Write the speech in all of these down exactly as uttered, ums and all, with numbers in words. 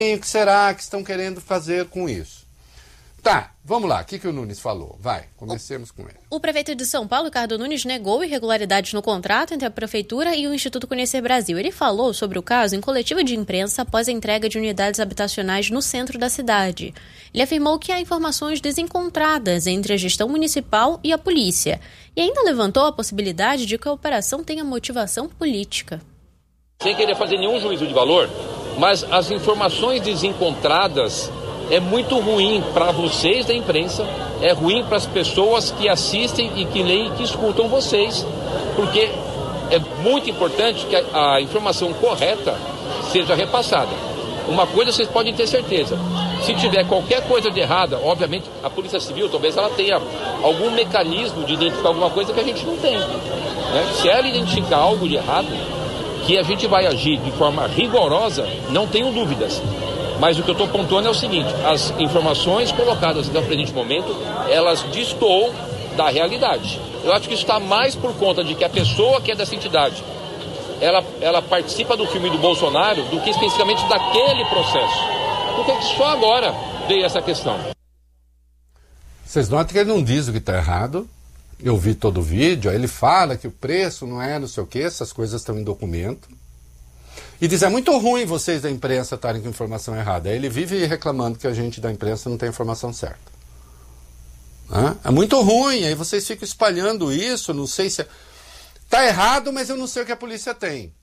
o que será que estão querendo fazer com isso? Tá, vamos lá, o que, que o Nunes falou? Vai, comecemos com ele. O prefeito de São Paulo, Ricardo Nunes, negou irregularidades no contrato entre a Prefeitura e o Instituto Conhecer Brasil. Ele falou sobre o caso em coletiva de imprensa após a entrega de unidades habitacionais no centro da cidade. Ele afirmou que há informações desencontradas entre a gestão municipal e a polícia. E ainda levantou a possibilidade de que a operação tenha motivação política. Sem querer fazer nenhum juízo de valor, mas as informações desencontradas é muito ruim para vocês da imprensa, é ruim para as pessoas que assistem e que leem e que escutam vocês, porque é muito importante que a, a informação correta seja repassada. Uma coisa vocês podem ter certeza, se tiver qualquer coisa de errada, obviamente a Polícia Civil talvez ela tenha algum mecanismo de identificar alguma coisa que a gente não tem, né? Se ela identificar algo de errado, que a gente vai agir de forma rigorosa, não tenho dúvidas. Mas o que eu estou pontuando é o seguinte, as informações colocadas no presente momento, elas destoam da realidade. Eu acho que isso está mais por conta de que a pessoa que é dessa entidade, ela, ela participa do filme do Bolsonaro do que especificamente daquele processo. Porque só agora veio essa questão. Vocês notam que ele não diz o que está errado. Eu vi todo o vídeo, aí ele fala que o preço não é não sei o que, essas coisas estão em documento. E diz, é muito ruim vocês da imprensa estarem com informação errada. Aí ele vive reclamando que a gente da imprensa não tem informação certa. Hã? É muito ruim, aí vocês ficam espalhando isso, não sei se... Está errado, mas eu não sei o que a polícia tem.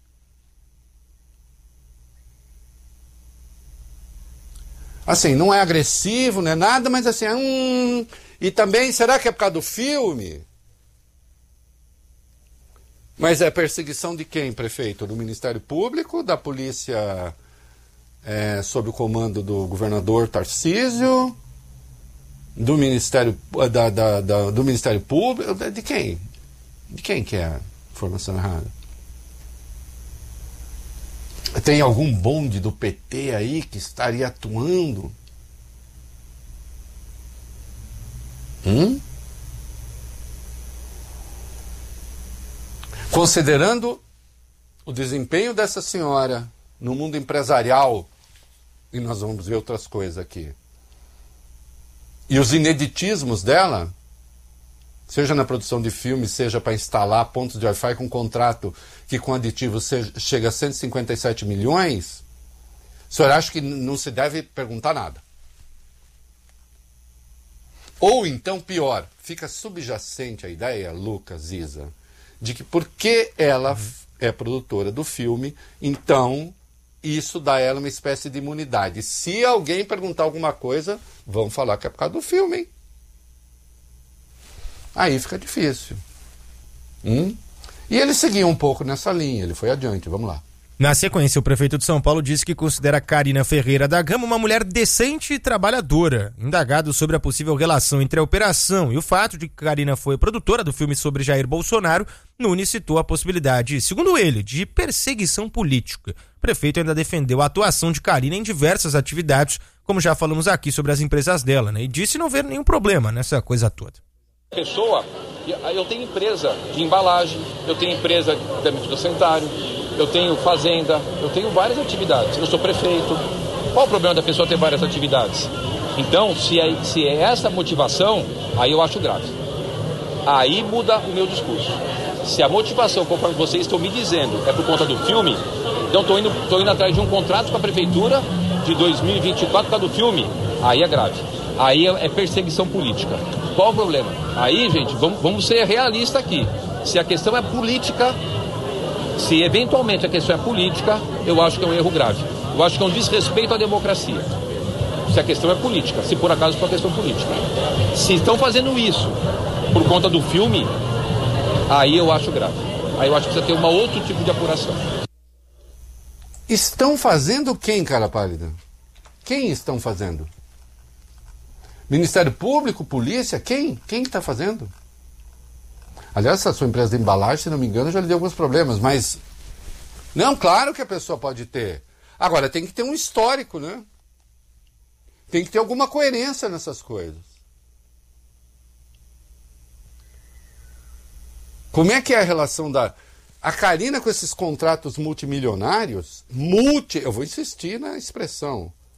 Assim, não é agressivo, não é nada, mas assim, hum... E também, será que é por causa do filme? Mas é perseguição de quem, prefeito? Do Ministério Público, da polícia é, sob o comando do governador Tarcísio, do Ministério, da, da, da, do Ministério Público, de quem? De quem que é a informação errada? Tem algum bonde do P T aí que estaria atuando? Hum? Considerando o desempenho dessa senhora no mundo empresarial, e nós vamos ver outras coisas aqui, e os ineditismos dela, seja na produção de filmes, seja para instalar pontos de Wi-Fi com contrato que com aditivo seja, chega a cento e cinquenta e sete milhões, o senhor acha que não se deve perguntar nada? Ou então, pior, fica subjacente a ideia, Lucas, Isa, de que porque ela é produtora do filme, então isso dá a ela uma espécie de imunidade. Se alguém perguntar alguma coisa, vão falar que é por causa do filme, hein? Aí fica difícil. Hum? E ele seguia um pouco nessa linha, ele foi adiante, vamos lá. Na sequência, o prefeito de São Paulo disse que considera Carina Ferreira da Gama uma mulher decente e trabalhadora. Indagado sobre a possível relação entre a operação e o fato de que Carina foi produtora do filme sobre Jair Bolsonaro, Nunes citou a possibilidade, segundo ele, de perseguição política. O prefeito ainda defendeu a atuação de Carina em diversas atividades, como já falamos aqui sobre as empresas dela, né? E disse não ver nenhum problema nessa coisa toda. Pessoa, eu tenho empresa de embalagem, eu tenho empresa de âmbito sanitário, eu tenho fazenda, eu tenho várias atividades, eu sou prefeito. Qual o problema da pessoa ter várias atividades? Então, se é, se é essa motivação, aí eu acho grave. Aí muda o meu discurso. Se a motivação, conforme vocês estão me dizendo, é por conta do filme, então estou indo, tô indo atrás de um contrato com a prefeitura de dois mil e vinte e quatro por causa do filme, aí é grave. Aí é perseguição política. Qual o problema? Aí, gente, vamos, vamos ser realistas aqui. Se a questão é política, se eventualmente a questão é política, eu acho que é um erro grave. Eu acho que é um desrespeito à democracia. Se a questão é política, se por acaso for uma questão política. Se estão fazendo isso por conta do filme, aí eu acho grave. Aí eu acho que precisa ter um outro tipo de apuração. Estão fazendo quem, cara pálida? Quem estão fazendo? Ministério Público, polícia, quem? Quem está fazendo? Aliás, essa sua empresa de embalagem, se não me engano, já lhe deu alguns problemas, mas... Não, claro que a pessoa pode ter. Agora, tem que ter um histórico, né? Tem que ter alguma coerência nessas coisas. Como é que é a relação da... A Carina com esses contratos multimilionários, multi... Eu vou insistir na expressão...